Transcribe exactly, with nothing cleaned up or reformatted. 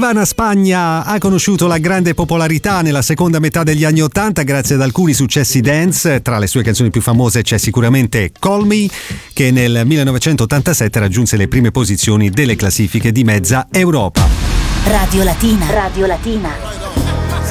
Ivana Spagna ha conosciuto la grande popolarità nella seconda metà degli anni Ottanta grazie ad alcuni successi dance. Tra le sue canzoni più famose c'è sicuramente Call Me, che nel millenovecentottantasette raggiunse le prime posizioni delle classifiche di mezza Europa. Radio Latina. Radio Latina.